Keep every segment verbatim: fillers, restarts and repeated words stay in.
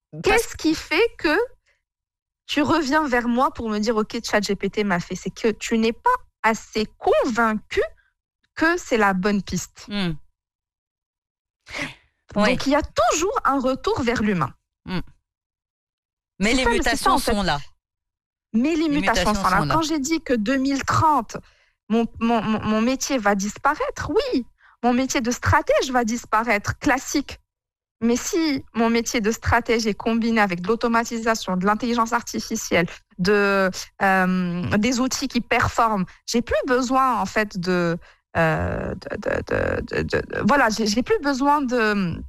Qu'est-ce qui fait que tu reviens vers moi pour me dire, OK, ChatGPT m'a fait, c'est que tu n'es pas assez convaincu que c'est la bonne piste. Mmh. Ouais. Donc, il y a toujours un retour vers l'humain. Mmh. Mais C'est les ça, mutations c'est ça, en fait. sont là. Mais les, Les mutations, mutations sont là. sont là. Quand j'ai dit que deux mille trente, mon, mon, mon, mon métier va disparaître, oui, mon métier de stratège va disparaître, classique. Mais si mon métier de stratège est combiné avec de l'automatisation, de l'intelligence artificielle, de, euh, des outils qui performent, j'ai plus besoin en fait de, euh, de, de, de, de, de voilà, j'ai, j'ai plus besoin de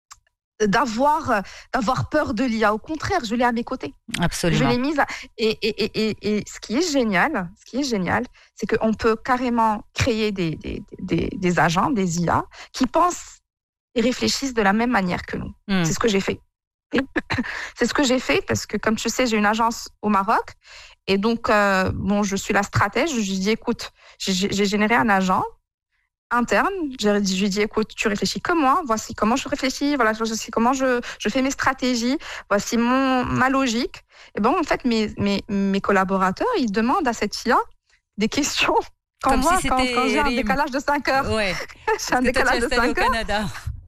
d'avoir d'avoir peur de l'I A. Au contraire, je l'ai à mes côtés. Absolument. Je l'ai mise à... et, et, et, et, et ce qui est génial, ce qui est génial, c'est qu'on peut carrément créer des, des, des, des agents, des I A qui pensent et réfléchissent de la même manière que nous. Mm. C'est ce que j'ai fait. C'est ce que j'ai fait parce que, comme tu sais, j'ai une agence au Maroc et donc, euh, bon, je suis la stratège. Je lui dis, écoute, j'ai, j'ai généré un agent interne. Je lui ai dit, écoute, tu réfléchis comme moi. Voici comment je réfléchis. Voilà, voici comment je, je fais mes stratégies. Voici mon, ma logique. Et bon, en fait, mes, mes, mes collaborateurs, ils demandent à cette I A des questions. Quand comme moi, si quand, quand j'ai un décalage de cinq heures. Ouais. J'ai un décalage de cinq heures. Au Canada.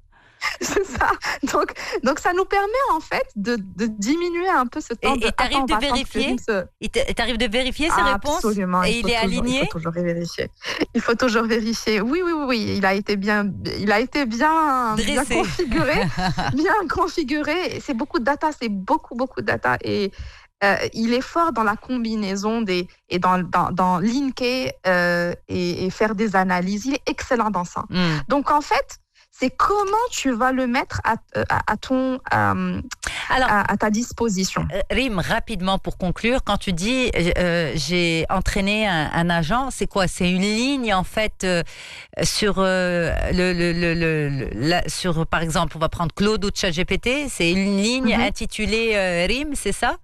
C'est ça. Donc, donc, ça nous permet en fait de, de diminuer un peu ce temps. Et, de, et t'arrives de vérifier se... Et t'arrives de vérifier ces ah, réponses. Absolument. Et il, il est toujours, aligné. Il faut toujours vérifier. Il faut toujours vérifier. Oui, oui, oui, oui. Il a été bien, il a été bien, bien configuré, bien configuré. C'est beaucoup de data. C'est beaucoup, beaucoup de data. Et euh, il est fort dans la combinaison des et dans dans, dans linker euh, et, et faire des analyses. Il est excellent dans ça. Mm. Donc en fait. C'est comment tu vas le mettre à, à, à ton, euh, Alors, à, à ta disposition. Rim, rapidement pour conclure, quand tu dis euh, j'ai entraîné un, un agent, c'est quoi? C'est une ligne en fait euh, sur euh, le, le, le, le la, sur par exemple, on va prendre Claude ou ChatGPT. C'est une ligne mm-hmm. intitulée euh, Rim, c'est ça?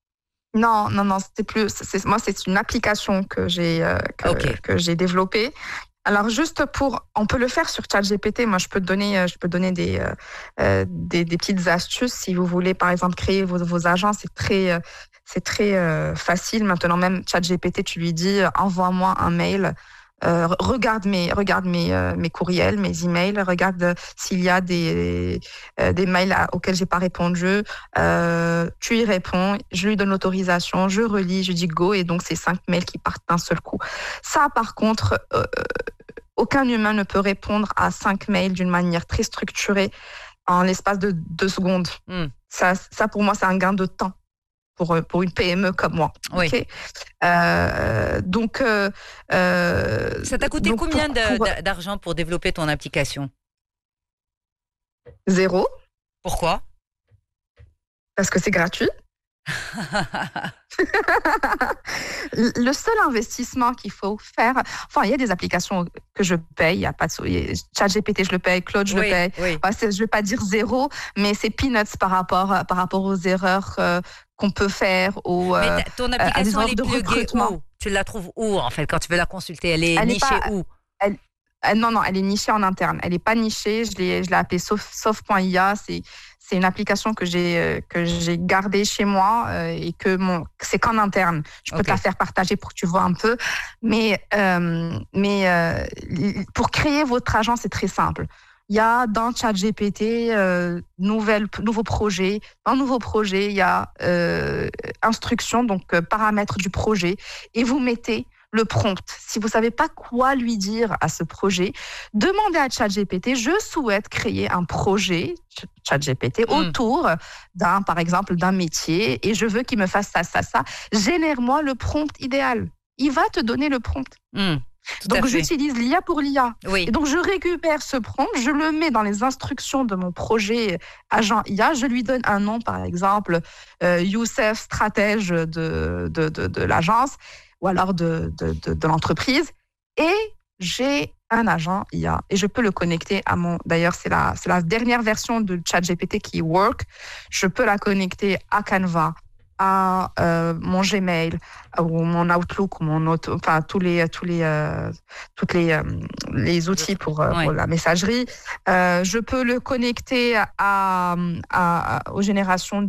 Non, non, non, c'est plus. C'est, moi, c'est une application que j'ai euh, que, okay. que j'ai développée. Alors juste pour, on peut le faire sur ChatGPT. Moi, je peux te donner, je peux donner des, euh, des, des petites astuces si vous voulez, par exemple, créer vos, vos agents. C'est très, c'est très euh, facile. Maintenant, même ChatGPT, tu lui dis, envoie-moi un mail. Euh, regarde mes, regarde mes, euh, mes courriels, mes emails, regarde s'il y a des, euh, des mails à, auxquels j'ai pas répondu. Euh, tu y réponds, je lui donne l'autorisation, je relis, je dis go, et donc c'est cinq mails qui partent d'un seul coup. Ça, par contre, euh, aucun humain ne peut répondre à cinq mails d'une manière très structurée en l'espace de deux secondes. Mm. Ça, ça, pour moi, c'est un gain de temps. Pour, pour une P M E comme moi. Oui. Okay euh, donc, euh, ça t'a coûté donc combien pour, de, pour... d'argent pour développer ton application? Zéro. Pourquoi? Parce que c'est gratuit. Le seul investissement qu'il faut faire, enfin, il y a des applications que je paye, il y a pas de ChatGPT, je le paye, Claude, je oui, le paye. Oui. Ouais, je ne vais pas dire zéro, mais c'est peanuts par rapport, par rapport aux erreurs euh, qu'on peut faire. Aux, mais euh, ton application, à elle est pluguée où? Tu la trouves où, en fait, quand tu veux la consulter? Elle est elle nichée est pas, où? elle, elle, Non, non, elle est nichée en interne. Elle n'est pas nichée, je l'ai, je l'ai appelée Soft point I A. C'est C'est une application que j'ai que j'ai gardée chez moi euh, et que mon c'est qu'en interne. Je peux okay. te la faire partager pour que tu vois un peu. Mais euh, mais euh, pour créer votre agent, c'est très simple. Il y a dans ChatGPT euh, nouvelle nouveau projet. Dans nouveau projet, il y a euh, instruction, donc euh, paramètres du projet, et vous mettez le prompt. Si vous savez pas quoi lui dire à ce projet, demandez à ChatGPT, je souhaite créer un projet ChatGPT mm. autour d'un, par exemple, d'un métier et je veux qu'il me fasse ça, ça, ça. Génère-moi le prompt idéal. Il va te donner le prompt. Mm. Donc, j'utilise l'I A pour l'I A. Oui. Et donc, je récupère ce prompt, je le mets dans les instructions de mon projet agent I A. Je lui donne un nom, par exemple, euh, Youssef, stratège de, de, de, de l'agence ou alors de, de, de, de l'entreprise. Et j'ai un agent I A. Et je peux le connecter à mon... D'ailleurs, c'est la, c'est la dernière version de ChatGPT qui work. Je peux la connecter à Canva, à euh, mon Gmail ou mon Outlook ou mon auto, enfin tous les tous les euh, toutes les euh, les outils pour, euh, ouais. pour la messagerie. Euh, je peux le connecter à, à, à aux générations